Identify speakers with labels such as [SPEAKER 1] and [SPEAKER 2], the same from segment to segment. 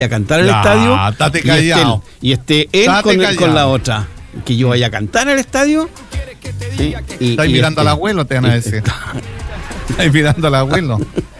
[SPEAKER 1] a cantar al estadio
[SPEAKER 2] estate callado.
[SPEAKER 1] y esté él con la otra. Que yo vaya a cantar al estadio. ¿Sí?
[SPEAKER 2] Estás mirando al abuelo, te van a decir. Estás mirando al abuelo.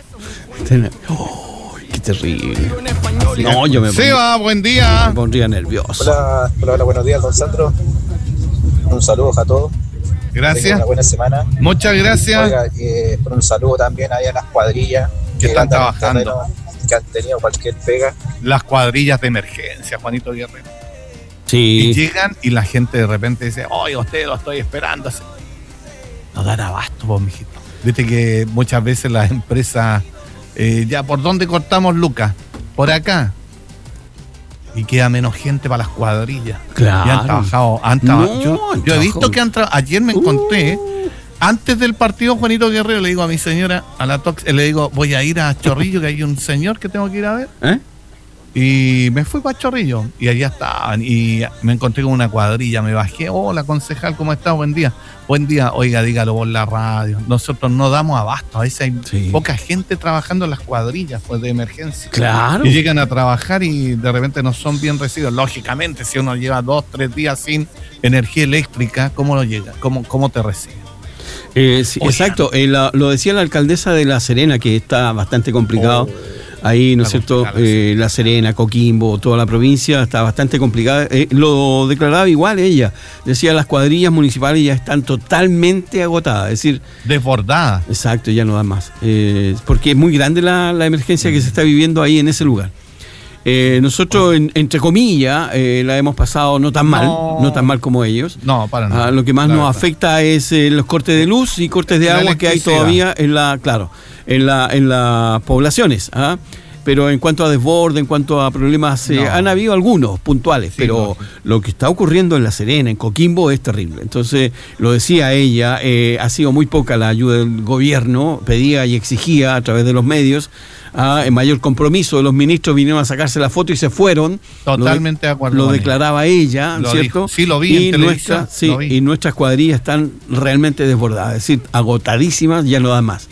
[SPEAKER 1] Qué terrible. No, yo me
[SPEAKER 2] Seba, buen día.
[SPEAKER 1] Me pondría nervioso.
[SPEAKER 3] Hola, buenos días, don Sandro. Un saludo a todos.
[SPEAKER 2] Gracias.
[SPEAKER 3] Una buena semana.
[SPEAKER 2] Muchas gracias.
[SPEAKER 3] Oiga, un saludo también ahí a las cuadrillas
[SPEAKER 2] que están trabajando,
[SPEAKER 3] que han tenido cualquier pega.
[SPEAKER 2] Las cuadrillas de emergencia, Juanito Guerrero.
[SPEAKER 1] Sí.
[SPEAKER 2] Y llegan y la gente de repente dice, oye, usted lo estoy esperando. No dan abasto, vos, mijito. Viste que muchas veces las empresas, ya, ¿por dónde cortamos, Lucas? Por acá. Y queda menos gente para las cuadrillas.
[SPEAKER 1] Claro.
[SPEAKER 2] Y han trabajado. Yo he visto que han trabajado. Ayer me encontré, antes del partido, Juanito Guerrero, le digo a mi señora, a la Tox, le digo, voy a ir a Chorrillo, que hay un señor que tengo que ir a ver. Y me fui para Chorrillo y allá estaban y me encontré con una cuadrilla, me bajé, hola concejal, ¿cómo estás? Buen día, oiga, dígalo por la radio, nosotros no damos abasto, a veces hay poca gente trabajando en las cuadrillas pues de emergencia.
[SPEAKER 1] Claro.
[SPEAKER 2] Y llegan a trabajar y de repente no son bien recibidos. Lógicamente, si uno lleva 2-3 días sin energía eléctrica, ¿cómo lo llega? ¿Cómo te reciben?
[SPEAKER 1] Sí, exacto, lo decía la alcaldesa de La Serena, que está bastante complicado. Ahí, ¿no es cierto? La Serena, Coquimbo, toda la provincia está bastante complicada. Lo declaraba igual ella. Decía, las cuadrillas municipales ya están totalmente agotadas. Es decir,
[SPEAKER 2] desbordadas.
[SPEAKER 1] Exacto, ya no dan más. Porque es muy grande la emergencia que se está viviendo ahí en ese lugar. Nosotros, entre comillas, la hemos pasado no tan mal como ellos.
[SPEAKER 2] No, para nada.
[SPEAKER 1] Lo que más nos afecta es los cortes de luz y cortes de agua que hay todavía en las poblaciones. Pero en cuanto a desborde, en cuanto a problemas, han habido algunos puntuales, pero lo que está ocurriendo en La Serena, en Coquimbo, es terrible. Entonces, lo decía ella, ha sido muy poca la ayuda del gobierno, pedía y exigía a través de los medios en mayor compromiso. Los ministros vinieron a sacarse la foto y se fueron.
[SPEAKER 2] Totalmente de acuerdo.
[SPEAKER 1] Lo declaraba ella, ¿cierto?
[SPEAKER 2] Dijo. Sí, lo vi en televisión.
[SPEAKER 1] Y nuestras cuadrillas están realmente desbordadas, es decir, agotadísimas, ya no dan más.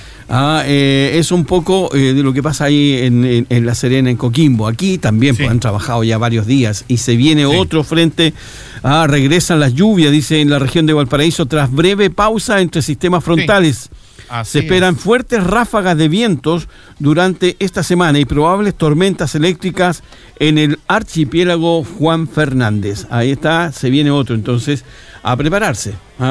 [SPEAKER 1] Es un poco de lo que pasa ahí en La Serena, en Coquimbo. Aquí también han trabajado ya varios días y se viene otro frente. Regresan las lluvias, dice, en la región de Valparaíso tras breve pausa entre sistemas frontales. Se esperan fuertes ráfagas de vientos durante esta semana y probables tormentas eléctricas en el archipiélago Juan Fernández. Ahí está, se viene otro, entonces, a prepararse.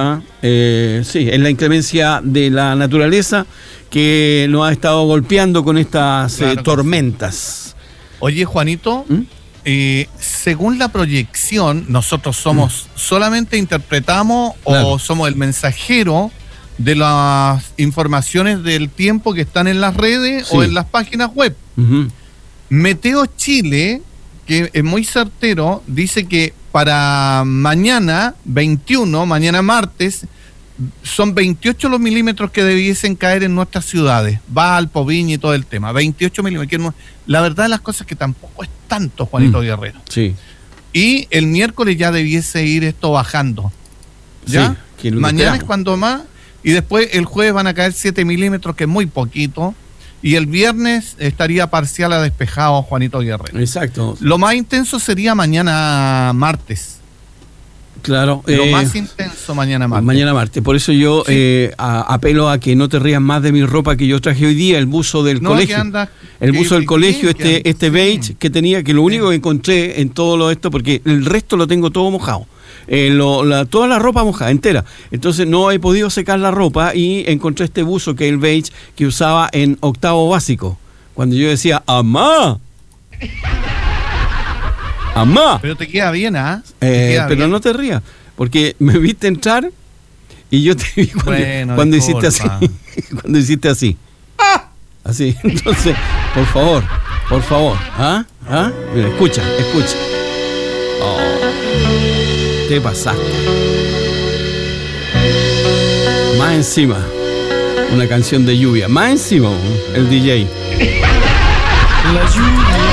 [SPEAKER 1] Es la inclemencia de la naturaleza que nos ha estado golpeando con estas tormentas.
[SPEAKER 2] Oye, Juanito, según la proyección, nosotros somos, solamente interpretamos o somos el mensajero de las informaciones del tiempo que están en las redes o en las páginas web. Meteo Chile, que es muy certero, dice que para mañana 21, mañana martes, son 28 los milímetros que debiesen caer en nuestras ciudades, Valpo, Viña y todo el tema, 28 milímetros. La verdad de las cosas es que tampoco es tanto, Juanito Guerrero.
[SPEAKER 1] Sí.
[SPEAKER 2] Y el miércoles ya debiese ir esto bajando. ¿Ya?
[SPEAKER 1] Sí,
[SPEAKER 2] mañana es cuando más. Y después el jueves van a caer 7 milímetros, que es muy poquito. Y el viernes estaría parcial a despejado, Juanito Guerrero.
[SPEAKER 1] Exacto.
[SPEAKER 2] Lo más intenso sería mañana martes.
[SPEAKER 1] Claro.
[SPEAKER 2] Lo más intenso mañana martes.
[SPEAKER 1] Mañana martes. Por eso yo apelo a que no te rías más de mi ropa que yo traje hoy día, el buzo del colegio. El buzo del colegio, este beige que tenía, que lo único que encontré en todo esto, porque el resto lo tengo todo mojado. Toda la ropa mojada, entera. Entonces no he podido secar la ropa y encontré este buzo que es el beige que usaba en octavo básico. Cuando yo decía, ¡amá! ¡Amá!
[SPEAKER 2] Pero te queda bien,
[SPEAKER 1] pero bien. No te rías, porque me viste entrar y yo te vi cuando hiciste así. Cuando hiciste así. Así. Entonces, por favor. Mira, escucha. Te pasaste. Más encima, una canción de lluvia. Más encima, el DJ.
[SPEAKER 4] La lluvia